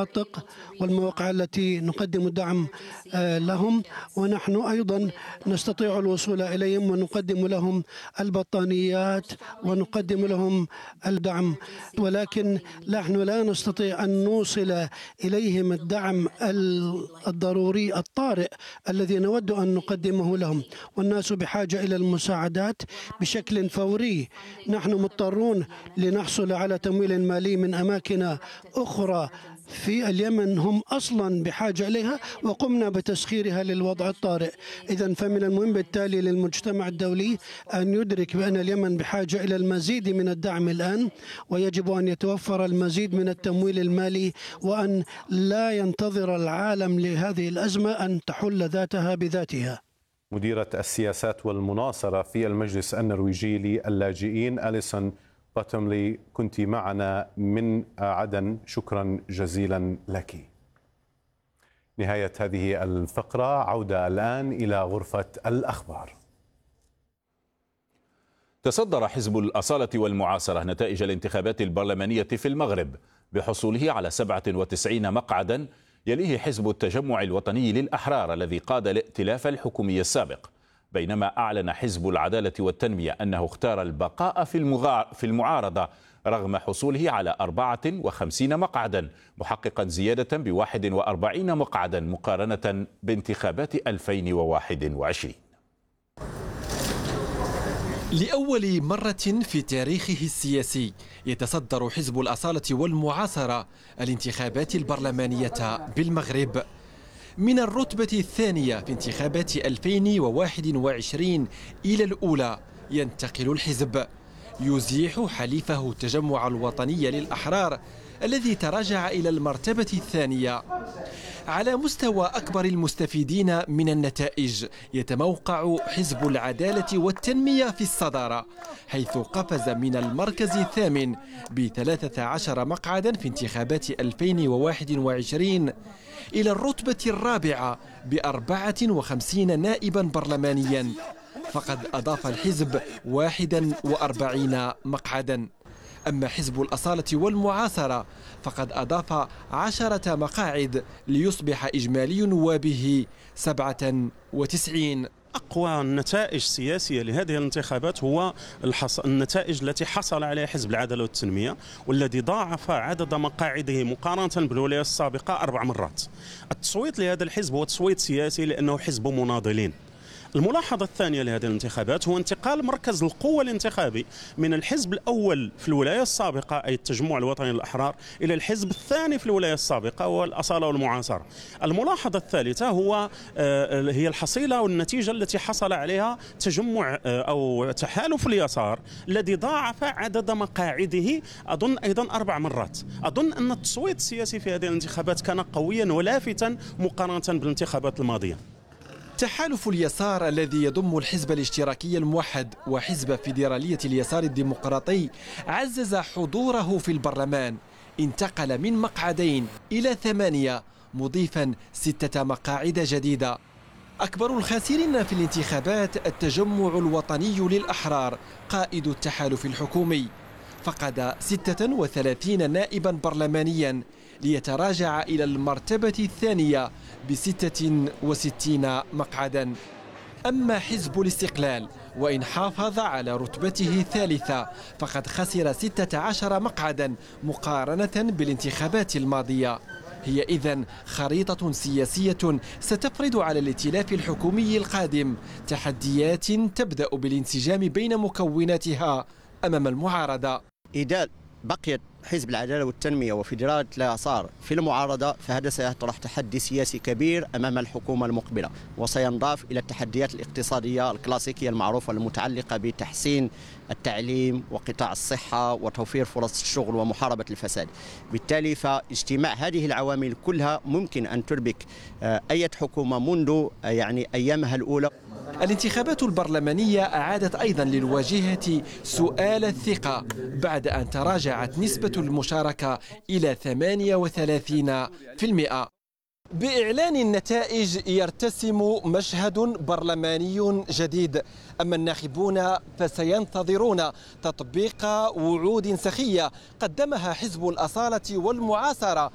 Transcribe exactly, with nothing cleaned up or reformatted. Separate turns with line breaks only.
المناطق والمواقع التي نقدم الدعم لهم، ونحن أيضا نستطيع الوصول إليهم ونقدم لهم البطانيات ونقدم لهم الدعم، ولكن نحن لا نستطيع أن نوصل إليهم الدعم الضروري الطارئ الذي نود أن نقدمه لهم، والناس بحاجة إلى المساعدات بشكل فوري. نحن مضطرون لنحصل على تمويل مالي من أماكن أخرى في اليمن هم أصلا بحاجة إليها، وقمنا بتسخيرها للوضع الطارئ. إذن فمن المهم بالتالي للمجتمع الدولي أن يدرك بأن اليمن بحاجة إلى المزيد من الدعم الآن، ويجب أن يتوفر المزيد من التمويل المالي، وأن لا ينتظر العالم لهذه الأزمة أن تحل ذاتها بذاتها.
مديرة السياسات والمناصرة في المجلس النرويجي للاجئين أليسون باتوملي، كنت معنا من عدن، شكرا جزيلا لك. نهاية هذه الفقرة، عودة الآن إلى غرفة الأخبار.
تصدر حزب الأصالة والمعاصرة نتائج الانتخابات البرلمانية في المغرب بحصوله على سبعة وتسعين مقعدا، يليه حزب التجمع الوطني للأحرار الذي قاد الائتلاف الحكومي السابق، بينما أعلن حزب العدالة والتنمية أنه اختار البقاء في المعارضة رغم حصوله على أربعة وخمسين مقعدا، محققا زيادة بواحد وأربعين مقعدا مقارنة بانتخابات ألفين وواحد وعشرين.
لأول مرة في تاريخه السياسي يتصدر حزب الأصالة والمعاصرة الانتخابات البرلمانية بالمغرب. من الرتبة الثانية في انتخابات ألفين وواحد وعشرين إلى الأولى ينتقل الحزب، يزيح حليفه التجمع الوطني للأحرار الذي تراجع إلى المرتبة الثانية. على مستوى أكبر المستفيدين من النتائج يتموقع حزب العدالة والتنمية في الصدارة، حيث قفز من المركز الثامن بثلاثة عشر مقعدا في انتخابات ألفين وواحد وعشرين إلى الرتبة الرابعة بأربعة وخمسين نائبا برلمانيا، فقد أضاف الحزب واحدا وأربعين مقعدا. أما حزب الأصالة والمعاصرة فقد أضاف عشرة مقاعد ليصبح إجمالي نوابه سبعة وتسعين.
أقوى النتائج السياسية لهذه الانتخابات هو الحص... النتائج التي حصل عليها حزب العدالة والتنمية، والذي ضاعف عدد مقاعده مقارنة بالولاية السابقة أربع مرات. التصويت لهذا الحزب هو تصويت سياسي لأنه حزب مناضلين. الملاحظة الثانية لهذه الانتخابات هو انتقال مركز القوة الانتخابي من الحزب الأول في الولاية السابقة أي التجمع الوطني للأحرار إلى الحزب الثاني في الولاية السابقة والأصالة والمعاصرة. الملاحظة الثالثة هو هي الحصيلة والنتيجة التي حصل عليها تجمع أو تحالف اليسار الذي ضاعف عدد مقاعده أظن أيضا أربع مرات. أظن أن التصويت السياسي في هذه الانتخابات كان قويا ولافتا مقارنة بالانتخابات الماضية.
تحالف اليسار الذي يضم الحزب الاشتراكي الموحد وحزب فيدرالية اليسار الديمقراطي عزز حضوره في البرلمان، انتقل من مقعدين إلى ثمانية مضيفا ستة مقاعد جديدة. أكبر الخاسرين في الانتخابات التجمع الوطني للأحرار قائد التحالف الحكومي، فقد ستة وثلاثين نائبا برلمانيا ليتراجع إلى المرتبة الثانية بستة وستين مقعدا. أما حزب الاستقلال وإن حافظ على رتبته الثالثة فقد خسر ستة عشر مقعدا مقارنة بالانتخابات الماضية. هي إذن خريطة سياسية ستفرض على الائتلاف الحكومي القادم تحديات تبدأ بالانسجام بين مكوناتها أمام المعارضة.
إذا بقيت حزب العدالة والتنمية وفيدرالية اليسار في المعارضة فهذا سيطرح تحدي سياسي كبير أمام الحكومة المقبلة، وسينضاف إلى التحديات الاقتصادية الكلاسيكية المعروفة المتعلقة بتحسين التعليم وقطاع الصحة وتوفير فرص الشغل ومحاربة الفساد. بالتالي فاجتماع هذه العوامل كلها ممكن أن تربك أي حكومة منذ يعني أيامها الأولى.
الانتخابات البرلمانية أعادت أيضا للواجهة سؤال الثقة بعد أن تراجعت نسبة المشاركة إلى ثمانية وثلاثين بالمئة. بإعلان النتائج يرتسم مشهد برلماني جديد، أما الناخبون فسينتظرون تطبيق وعود سخية قدمها حزب الأصالة والمعاصرة